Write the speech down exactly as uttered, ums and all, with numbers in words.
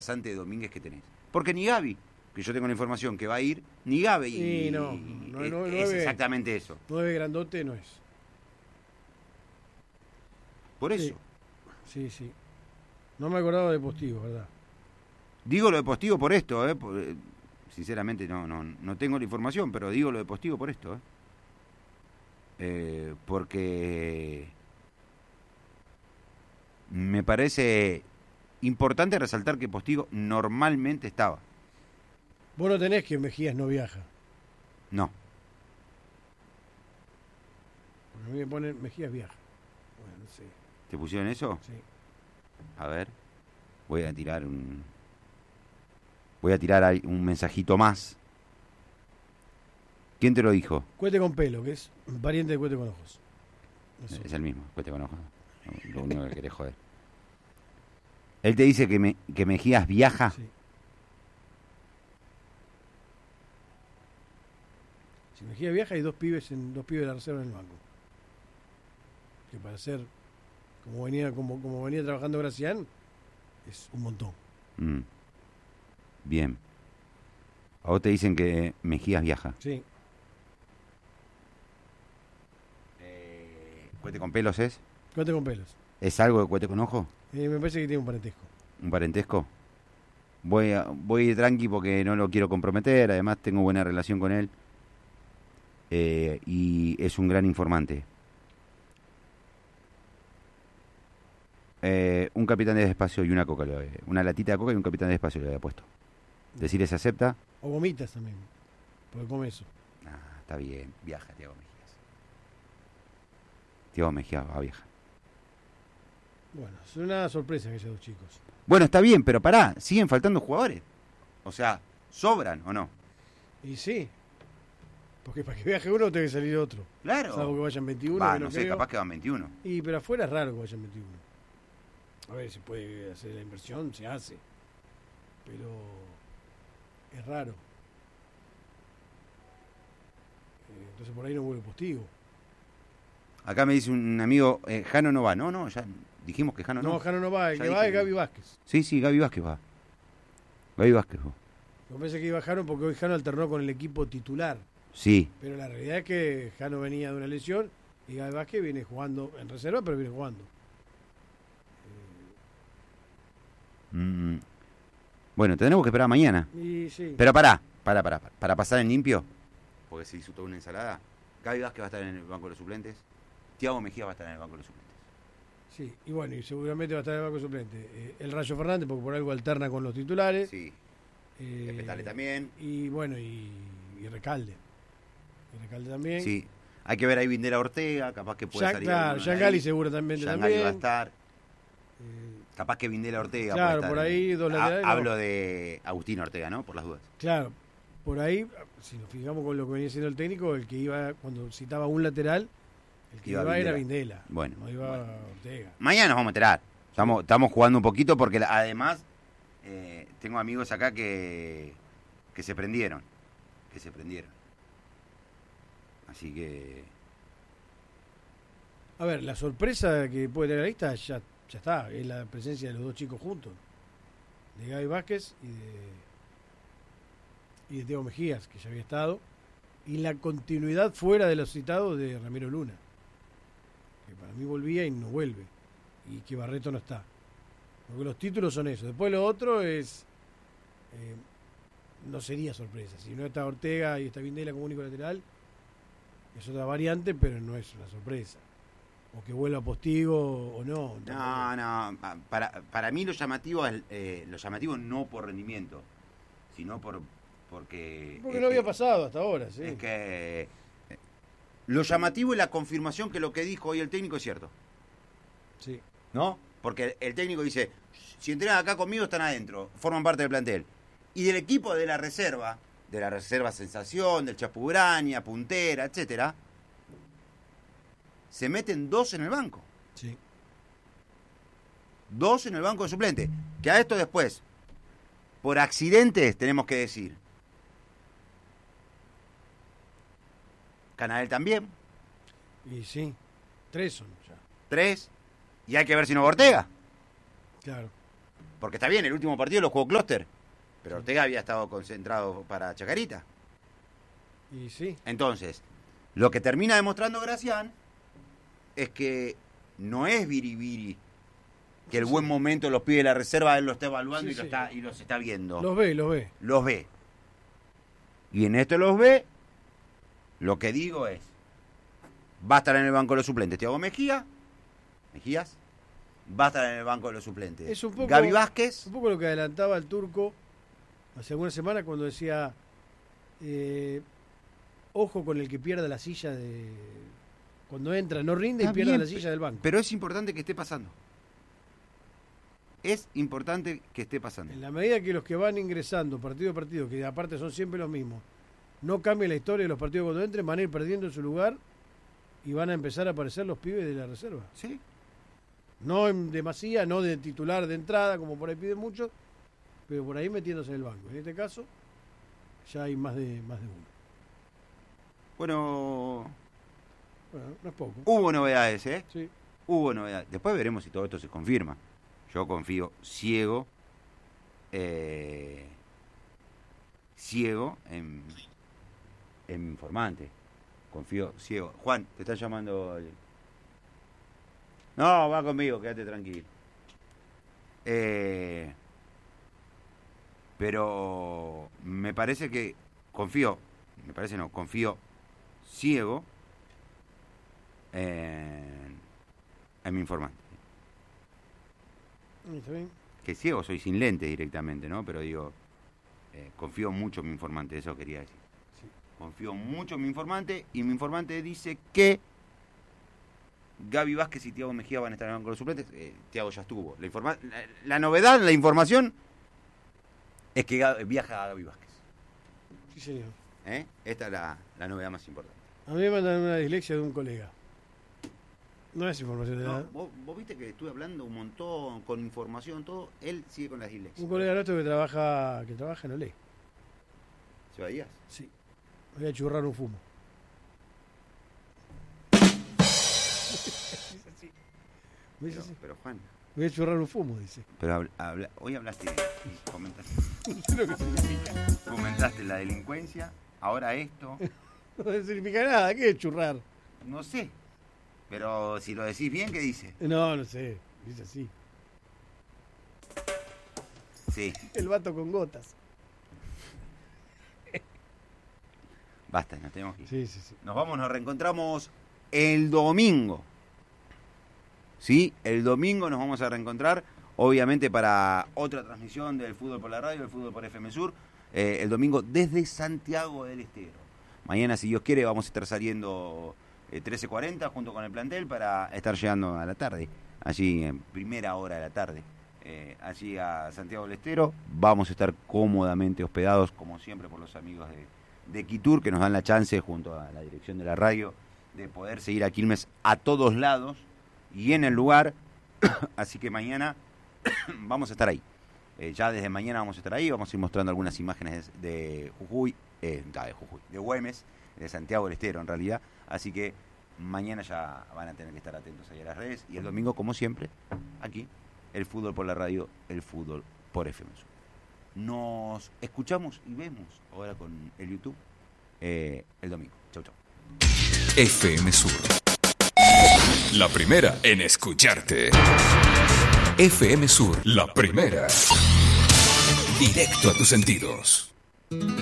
de Domínguez que tenés. Porque ni Gaby, que yo tengo la información que va a ir, ni Gaby. Y, y no, y, no, es, no, es nueve, exactamente eso. Nueve grandote no es. Por eso. Sí, sí, sí. No me acordaba de Postigo, ¿verdad? Digo lo de Postigo por esto, ¿eh? Por, eh, sinceramente no, no, no tengo la información, pero digo lo de Postigo por esto, ¿eh? Eh, porque me parece importante resaltar que Postigo normalmente estaba. Vos no tenés que Mejías no viaja. No. Porque a mí me ponen Mejías viaja. Bueno, no sé. ¿Te pusieron eso? Sí. A ver. Voy a tirar un... Voy a tirar ahí un mensajito más. ¿Quién te lo dijo? Cuete con pelo, que es un pariente de Cuete con ojos. Eso. Es el mismo, Cuete con ojos. Lo único que querés joder. Él te dice que, me, que Mejías viaja. Sí. Si Mejía viaja hay dos pibes en dos pibes de la reserva en el banco. Que para ser como venía como, como venía trabajando Gracián es un montón. Mm. Bien. A vos te dicen que Mejías viaja. Sí. Eh, ¿Cuete con pelos es? Cuete con pelos. ¿Es algo de Cuete con ojo? Eh, me parece que tiene un parentesco. ¿Un parentesco? Voy a, voy a ir tranqui porque no lo quiero comprometer, además tengo buena relación con él. Eh, y es un gran informante. Eh, un capitán de despacio y una coca, le- una latita de coca y un capitán de despacio le había puesto. Decirle se acepta. O vomitas también. Porque come eso. Ah, está bien, viaja Tiago Mejías. Tiago Mejías va a viajar. Bueno, es una sorpresa que esos dos chicos. Bueno, está bien, pero pará, siguen faltando jugadores. O sea, ¿sobran o no? Y sí. Porque para que viaje uno tiene que salir otro. Claro. Salvo que vayan veintiuno. Va, que no no sé, creo. capaz que van veintiuno. Y pero afuera es raro que vayan veintiuno. A ver, se puede hacer la inversión, se hace. Pero es raro. Eh, entonces por ahí no vuelve Postigo. Acá me dice un amigo, eh, Jano no va. No, no, ya dijimos que Jano no. No, Jano no va, el Ya que dije va es que- Gaby Vázquez. Sí, sí, Gaby Vázquez va. Gaby Vázquez va. Yo pensé que iba Jano porque hoy Jano alternó con el equipo titular. Sí, Pero la realidad es que Jano venía de una lesión y Gaby Vázquez viene jugando en reserva, pero viene jugando. mm, bueno, tendremos que esperar mañana. Y sí. Pero pará, pará, pará, pará, para pasar en limpio, porque se hizo toda una ensalada. Gaby Vázquez va a estar en el banco de los suplentes. Tiago Mejía va a estar en el banco de los suplentes. Sí, y bueno, y seguramente va a estar en el banco suplente. Eh, el Rayo Fernández, porque por algo alterna con los titulares. Sí, Eh, el Petale también. Y bueno, y, y Recalde. Y Recalde también. Sí, hay que ver ahí Vindera Ortega, capaz que puede Ya, salir. claro, alguno de Yangali ahí. seguramente Yangali también. va a estar. Eh, Capaz que Vindera Ortega Claro, puede estar. por ahí dos laterales, Ha- no. Hablo de Agustín Ortega, ¿no? Por las dudas. claro, por ahí, si nos fijamos con lo que venía siendo el técnico, el que iba, cuando citaba un lateral, el que Iba iba, era Vindela. Vindela. Bueno, No iba bueno. Ortega. Mañana nos vamos a enterar. Estamos, estamos jugando un poquito porque la- además eh, tengo amigos acá que, que se prendieron. Que se prendieron. Así que... A ver, la sorpresa que puede tener la lista ya, ya está, es la presencia de los dos chicos juntos. De Gaby Vázquez y de, y de Teo Mejías, que ya había estado. Y la continuidad fuera de los citados de Ramiro Luna. Que para mí volvía y no vuelve. Y que Barreto no está. Porque los títulos son eso. Después lo otro es... eh, no sería sorpresa. Si no está Ortega y está Vindela como único lateral, es otra variante, pero no es una sorpresa. O que vuelva Postigo o no. No, no, para, para mí lo llamativo es eh, lo llamativo no por rendimiento, sino por porque Porque es no había que- pasado hasta ahora, sí. es que eh, lo llamativo es la confirmación que lo que dijo hoy el técnico es cierto, Sí. ¿no? Porque el técnico dice, si entrenan acá conmigo están adentro, forman parte del plantel. Y del equipo de la reserva, de la reserva Sensación, del Chapugraña, Puntera, etcétera, se meten dos en el banco. Sí. Dos en el banco de suplente. Que a esto después, por accidentes, tenemos que decir. Canadel también. Y sí. Tres son ya. Tres. Y hay que ver si no va Ortega. Claro. Porque está bien, el último partido lo jugó Clúster, pero Ortega había estado concentrado para Chacarita. Y sí. Entonces, lo que termina demostrando Gracián es que no es biribiri, que el Sí, buen sí. momento los pide la reserva, él lo está evaluando Sí, y, lo sí. está, y los está viendo. Los ve, los ve. Los ve. Y en esto los ve, lo que digo es, va a estar en el banco de los suplentes Thiago Mejía, Mejías, va a estar en el banco de los suplentes Es un poco, Gaby Vázquez. un poco lo que adelantaba el turco hace algunas semanas cuando decía, eh, ojo con el que pierda la silla de... Cuando entra, no rinde Está y pierda bien, la silla del banco. Pero es importante que esté pasando. Es importante que esté pasando. En la medida que los que van ingresando partido a partido, que aparte son siempre los mismos, no cambien la historia de los partidos cuando entren, van a ir perdiendo en su lugar y van a empezar a aparecer los pibes de la reserva. ¿Sí? No en demasía, no de titular de entrada, como por ahí piden muchos, pero por ahí metiéndose en el banco. En este caso, ya hay más de más de uno. Bueno, Bueno, no es poco. hubo novedades, ¿eh? Sí. Hubo novedades. Después veremos si todo esto se confirma. Yo confío ciego, eh, ciego en, en mi informante. Confío ciego. Juan, te están llamando. No, va conmigo, quédate tranquilo. Eh, pero me parece que confío, me parece no, confío ciego en, en mi informante. ¿Está bien? Que ciego soy sin lente directamente, ¿no? Pero digo, eh, confío mucho en mi informante, eso quería decir. Sí. Confío mucho en mi informante y mi informante dice que Gaby Vázquez y Thiago Mejía van a estar en el banco de los suplentes. Eh, Thiago ya estuvo. La, informa la, la novedad, la información es que Gaby, viaja a Gaby Vázquez. Sí, señor. ¿Eh? Esta es la, la novedad más importante. A mí me mandan una dislexia de un colega. No es información de No, nada. vos, vos viste que estuve hablando un montón, con información, todo. Él sigue con las dislexias. Un colega nuestro que trabaja que trabaja en Olé. ¿Se veías? Sí. Voy a churrar un fumo. Me dice Pero, así. pero Juan, Voy a churrar un fumo, dice. pero habla, habla- hoy hablaste y comentaste, No sé lo que significa. comentaste la delincuencia, ahora esto, No significa nada. ¿Qué es churrar? no sé. Pero si lo decís bien, ¿qué dice? No, no sé. Dice así. Sí, El vato con gotas. basta, nos tenemos que ir. Sí, sí, sí. Nos vamos, nos reencontramos el domingo. Sí, el domingo nos vamos a reencontrar, obviamente para otra transmisión del Fútbol por la Radio, del Fútbol por F M Sur, eh, el domingo desde Santiago del Estero. Mañana, si Dios quiere, vamos a estar saliendo eh, trece cuarenta junto con el plantel para estar llegando a la tarde, allí en primera hora de la tarde, eh, allí a Santiago del Estero. Vamos a estar cómodamente hospedados, como siempre, por los amigos de, de Quitur, que nos dan la chance, junto a la dirección de la radio, de poder seguir a Quilmes a todos lados y en el lugar. Así que mañana vamos a estar ahí. Eh, ya desde mañana vamos a estar ahí, vamos a ir mostrando algunas imágenes de Jujuy, eh, de Jujuy, de Güemes, de Santiago del Estero en realidad. Así que mañana ya van a tener que estar atentos ahí a las redes. Y el domingo, como siempre, aquí, el fútbol por la radio, el fútbol por F M Sur. Nos escuchamos y vemos ahora con el YouTube eh, el domingo. Chau, chau. F M Sur. La primera en escucharte. F M Sur, la primera. Directo a tus sentidos.